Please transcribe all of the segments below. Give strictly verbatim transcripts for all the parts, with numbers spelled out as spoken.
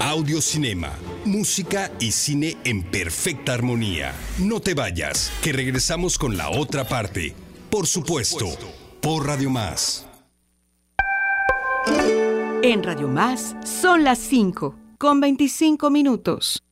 Audiocinema, música y cine en perfecta armonía. No te vayas, que regresamos con la otra parte. Por supuesto, por Radio Más. En Radio Más son las cinco, con veinticinco minutos.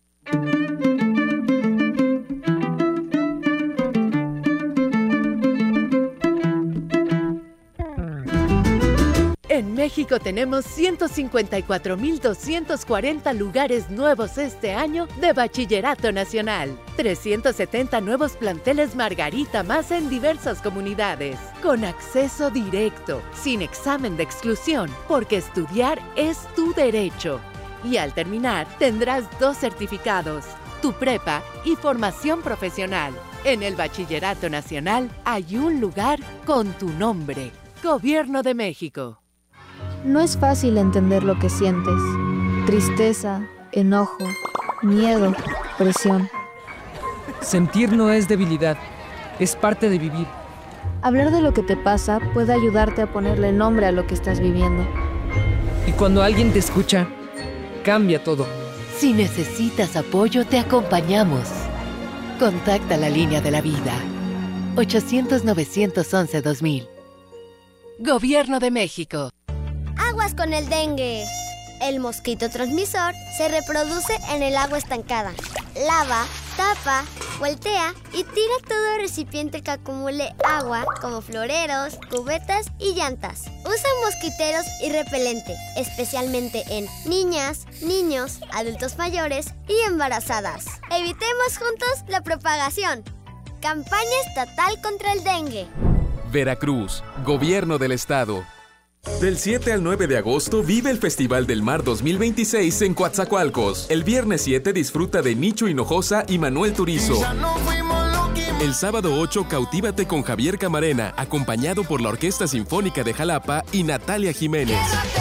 En México tenemos ciento cincuenta y cuatro mil doscientos cuarenta lugares nuevos este año de Bachillerato Nacional. trescientos setenta nuevos planteles Margarita Más en diversas comunidades. Con acceso directo, sin examen de exclusión, porque estudiar es tu derecho. Y al terminar, tendrás dos certificados, tu prepa y formación profesional. En el Bachillerato Nacional hay un lugar con tu nombre. Gobierno de México. No es fácil entender lo que sientes. Tristeza, enojo, miedo, presión. Sentir no es debilidad, es parte de vivir. Hablar de lo que te pasa puede ayudarte a ponerle nombre a lo que estás viviendo. Y cuando alguien te escucha, cambia todo. Si necesitas apoyo, te acompañamos. Contacta la línea de la vida. ochocientos, novecientos once, dos mil. Gobierno de México. Aguas con el dengue. El mosquito transmisor se reproduce en el agua estancada. Lava, tapa, voltea y tira todo recipiente que acumule agua, como floreros, cubetas y llantas. Usa mosquiteros y repelente, especialmente en niñas, niños, adultos mayores y embarazadas. Evitemos juntos la propagación. Campaña estatal contra el dengue. Veracruz, Gobierno del Estado. Del siete al nueve de agosto vive el Festival del Mar dos mil veintiséis en Coatzacoalcos. El viernes siete disfruta de Nicho Hinojosa y Manuel Turizo. El sábado ocho cautívate con Javier Camarena, acompañado por la Orquesta Sinfónica de Jalapa y Natalia Jiménez.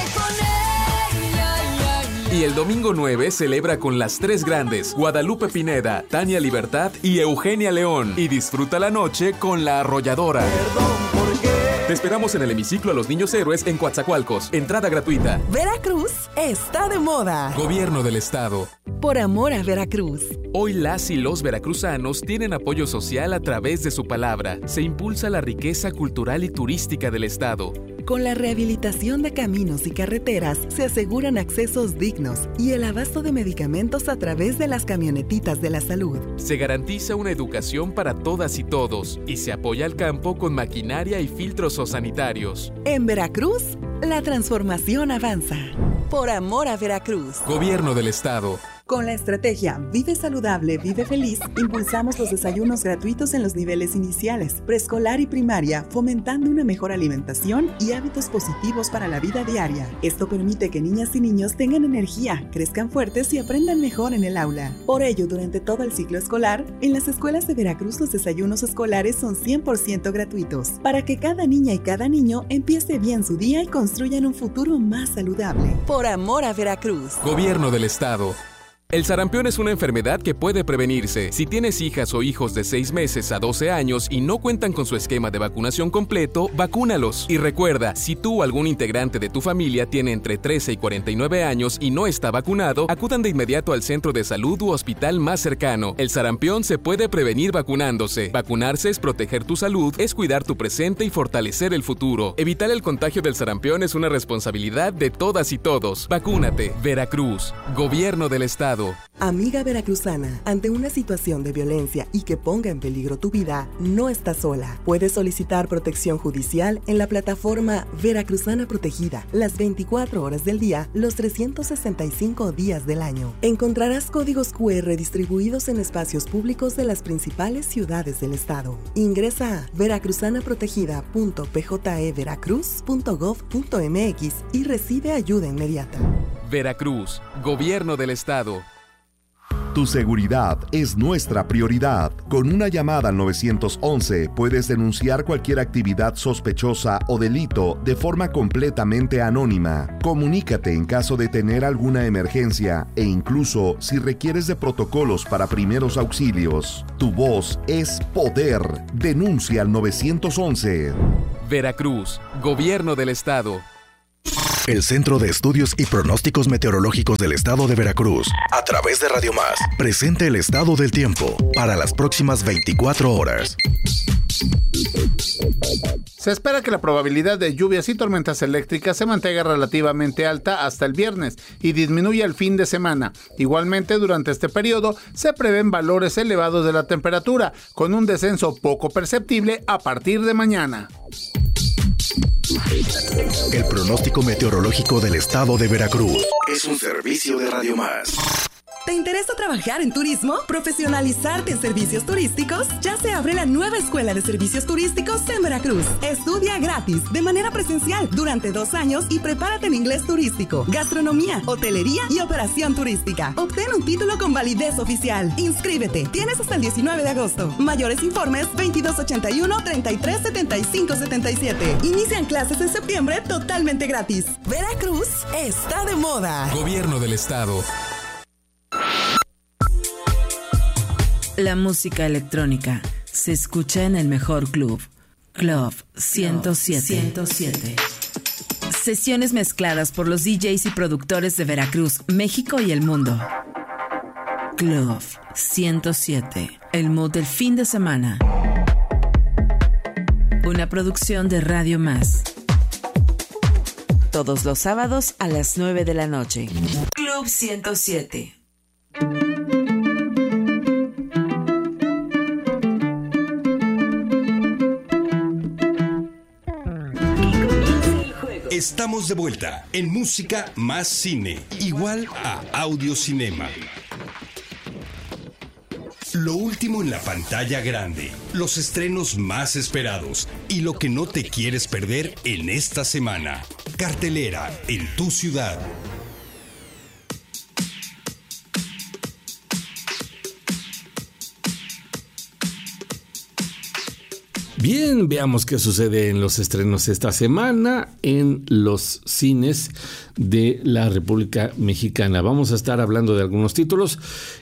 Y el domingo nueve celebra con las tres grandes, Guadalupe Pineda, Tania Libertad y Eugenia León. Y disfruta la noche con La Arrolladora. Te esperamos en el hemiciclo a los Niños Héroes en Coatzacoalcos. Entrada gratuita. Veracruz está de moda. Gobierno del Estado. Por amor a Veracruz. Hoy las y los veracruzanos tienen apoyo social a través de su palabra. Se impulsa la riqueza cultural y turística del Estado. Con la rehabilitación de caminos y carreteras se aseguran accesos dignos y el abasto de medicamentos a través de las camionetitas de la salud. Se garantiza una educación para todas y todos y se apoya al campo con maquinaria y filtros sanitarios. En Veracruz, la transformación avanza. Por amor a Veracruz. Gobierno del Estado. Con la estrategia Vive Saludable, Vive Feliz, impulsamos los desayunos gratuitos en los niveles iniciales, preescolar y primaria, fomentando una mejor alimentación y hábitos positivos para la vida diaria. Esto permite que niñas y niños tengan energía, crezcan fuertes y aprendan mejor en el aula. Por ello, durante todo el ciclo escolar, en las escuelas de Veracruz los desayunos escolares son cien por ciento gratuitos, para que cada niña y cada niño empiece bien su día y construyan un futuro más saludable. Por amor a Veracruz. Gobierno del Estado. El sarampión es una enfermedad que puede prevenirse. Si tienes hijas o hijos de seis meses a doce años y no cuentan con su esquema de vacunación completo, vacúnalos. Y recuerda, si tú o algún integrante de tu familia tiene entre trece y cuarenta y nueve años y no está vacunado, acudan de inmediato al centro de salud u hospital más cercano. El sarampión se puede prevenir vacunándose. Vacunarse es proteger tu salud, es cuidar tu presente y fortalecer el futuro. Evitar el contagio del sarampión es una responsabilidad de todas y todos. Vacúnate. Veracruz, Gobierno del Estado. Amiga veracruzana, ante una situación de violencia y que ponga en peligro tu vida, no estás sola. Puedes solicitar protección judicial en la plataforma Veracruzana Protegida, las veinticuatro horas del día, los trescientos sesenta y cinco días del año. Encontrarás códigos cu erre distribuidos en espacios públicos de las principales ciudades del estado. Ingresa a veracruzanaprotegida punto p j e veracruz punto gov punto m x y recibe ayuda inmediata. Veracruz, Gobierno del Estado. Tu seguridad es nuestra prioridad. Con una llamada al nueve once puedes denunciar cualquier actividad sospechosa o delito de forma completamente anónima. Comunícate en caso de tener alguna emergencia e incluso si requieres de protocolos para primeros auxilios. Tu voz es poder. Denuncia al nueve once. Veracruz, Gobierno del Estado. El Centro de Estudios y Pronósticos Meteorológicos del Estado de Veracruz, a través de Radio Más, presenta el estado del tiempo para las próximas veinticuatro horas. Se espera que la probabilidad de lluvias y tormentas eléctricas se mantenga relativamente alta hasta el viernes y disminuya el fin de semana. Igualmente, durante este periodo se prevén valores elevados de la temperatura, con un descenso poco perceptible a partir de mañana. El pronóstico meteorológico del Estado de Veracruz es un servicio de Radio Más. ¿Te interesa trabajar en turismo? ¿Profesionalizarte en servicios turísticos? Ya se abre la nueva Escuela de Servicios Turísticos en Veracruz. Estudia gratis, de manera presencial, durante dos años y prepárate en inglés turístico, gastronomía, hotelería y operación turística. Obtén un título con validez oficial. Inscríbete. Tienes hasta el diecinueve de agosto. Mayores informes veintidós ochenta y uno, treinta y tres setenta y cinco setenta y siete. Inician clases en septiembre totalmente gratis. Veracruz está de moda. Gobierno del Estado. La música electrónica se escucha en el mejor club, Club ciento siete. ciento siete. Sesiones mezcladas por los D Js y productores de Veracruz, México y el mundo. Club ciento siete, el mood del fin de semana. Una producción de Radio Más. Todos los sábados a las nueve de la noche. Club ciento siete. Estamos de vuelta en Música más Cine, igual a Audio Cinema. Lo último en la pantalla grande, los estrenos más esperados y lo que no te quieres perder en esta semana. Cartelera en tu ciudad. Bien, veamos qué sucede en los estrenos esta semana en los cines de la República Mexicana. Vamos a estar hablando de algunos títulos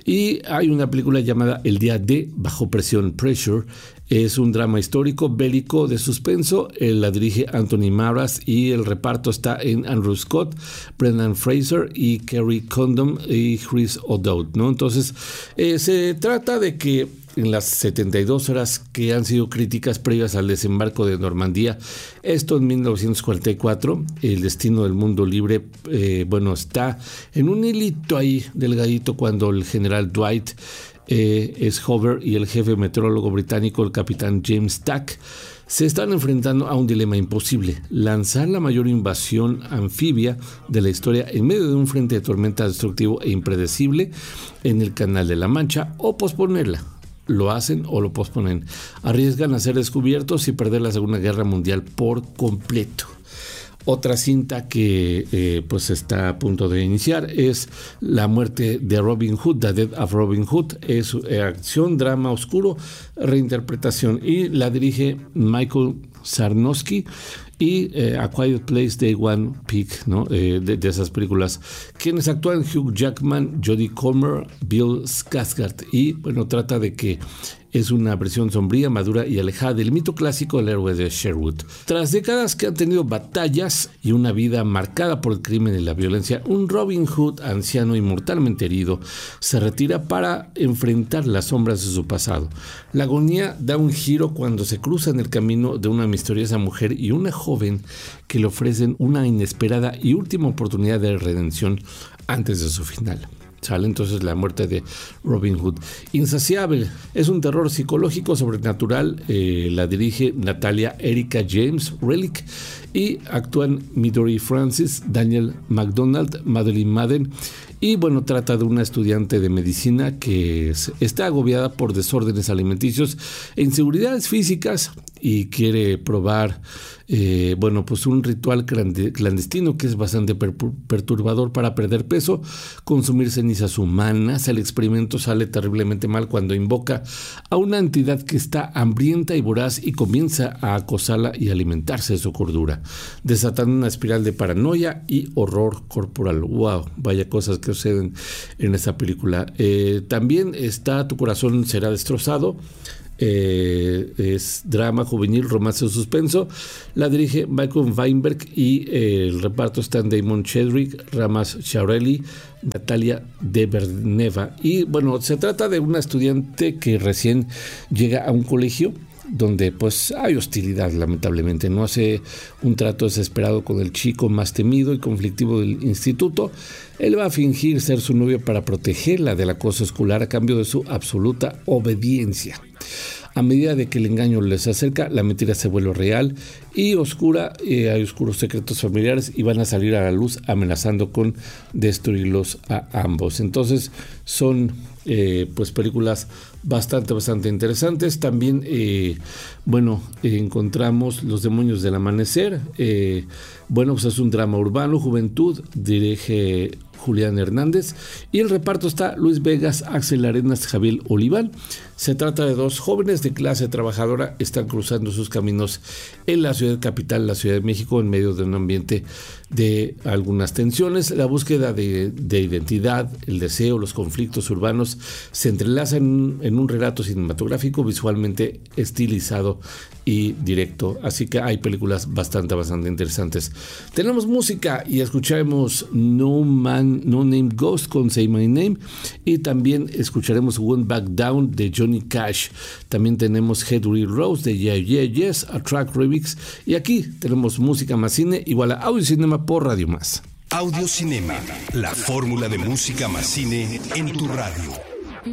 y hay una película llamada El Día D, Bajo Presión, Pressure. Es un drama histórico, bélico, de suspenso. Él la dirige Anthony Maras y el reparto está en Andrew Scott, Brendan Fraser y Kerry Condon y Chris O'Dowd, ¿no? Entonces, eh, se trata de que en las setenta y dos horas que han sido críticas previas al desembarco de Normandía, esto en mil novecientos cuarenta y cuatro, el destino del mundo libre, eh, bueno, está en un hilito ahí delgadito cuando el general Dwight eh, Eisenhower y el jefe meteorólogo británico, el capitán James Tack, se están enfrentando a un dilema imposible: lanzar la mayor invasión anfibia de la historia en medio de un frente de tormenta destructivo e impredecible en el Canal de la Mancha, o posponerla. Lo hacen o lo posponen. Arriesgan a ser descubiertos y perder la Segunda Guerra Mundial por completo. Otra cinta que eh, pues está a punto de iniciar es La muerte de Robin Hood, The Death of Robin Hood. Es eh, acción, drama oscuro, reinterpretación, y la dirige Michael Sarnowski y eh, A Quiet Place, Day One Peak, ¿no? Eh, de, de esas películas. Quienes actúan: Hugh Jackman, Jodie Comer, Bill Skarsgård. Y bueno, trata de que es una versión sombría, madura y alejada del mito clásico del héroe de Sherwood. Tras décadas que han tenido batallas y una vida marcada por el crimen y la violencia, un Robin Hood anciano y mortalmente herido se retira para enfrentar las sombras de su pasado. La agonía da un giro cuando se cruza en el camino de una misteriosa mujer y una joven que le ofrecen una inesperada y última oportunidad de redención antes de su final. Sale entonces La muerte de Robin Hood. Insaciable es un terror psicológico sobrenatural. Eh, la dirige Natalia Erika James Relic y actúan Midori Francis, Daniel McDonald, Madeline Madden. Y bueno, trata de una estudiante de medicina que está agobiada por desórdenes alimenticios e inseguridades físicas y quiere probar eh, bueno, pues un ritual clandestino que es bastante per- perturbador para perder peso, consumir cenizas humanas. El experimento sale terriblemente mal cuando invoca a una entidad que está hambrienta y voraz y comienza a acosarla y alimentarse de su cordura, desatando una espiral de paranoia y horror corporal. Wow, vaya cosas que suceden en esta película. Eh, también está Tu corazón será destrozado. Eh, es drama juvenil, romance o suspenso. La dirige Michael Weinberg y eh, el reparto están Damon Chadwick, Ramas Shaureli, Natalia Deverneva. Y bueno, se trata de una estudiante que recién llega a un colegio donde pues hay hostilidad, lamentablemente. No hace un trato desesperado con el chico más temido y conflictivo del instituto. Él va a fingir ser su novio para protegerla del acoso escolar a cambio de su absoluta obediencia. A medida de que el engaño les acerca, la mentira se vuelve real y oscura. Eh, hay oscuros secretos familiares y van a salir a la luz amenazando con destruirlos a ambos. Entonces son eh, pues películas bastante, bastante interesantes. También, eh, bueno, eh, encontramos Los demonios del amanecer. Eh, bueno, pues es un drama urbano, juventud, dirige Julián Hernández, y el reparto está Luis Vegas, Axel Arenas, Javier Oliván. Se trata de dos jóvenes de clase trabajadora, están cruzando sus caminos en la ciudad capital, la Ciudad de México, en medio de un ambiente de algunas tensiones. La búsqueda de, de identidad, el deseo, los conflictos urbanos se entrelazan en un relato cinematográfico visualmente estilizado y directo, así que hay películas bastante, bastante interesantes. Tenemos música y escucharemos No Man, No Name Ghost con Say My Name, y también escucharemos Won't Back Down de Johnny Cash. También tenemos Hedwig Rose de Yeah Yeah Yes, a track remix, y aquí tenemos música más cine igual a Audio Cinema por Radio Más. Audio Cinema, la fórmula de música más cine en tu radio.